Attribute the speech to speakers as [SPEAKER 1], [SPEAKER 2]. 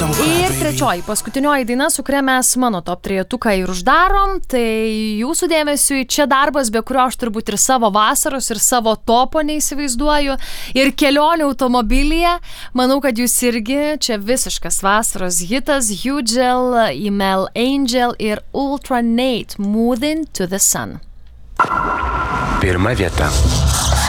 [SPEAKER 1] Ir trečioji, paskutinioji daina, su kuria mes mano top 3-tuką ir uždarom, tai jūsų dėmesiui čia darbas, be kurio aš turbūt ir savo vasaros, ir savo topo neįsivaizduoju, ir kelionė automobilyje. Manau, kad jūs irgi, čia visiškas vasaros hitas, Hugel, Email Angel ir Ultranate, Moving to the Sun.
[SPEAKER 2] Pirma vieta.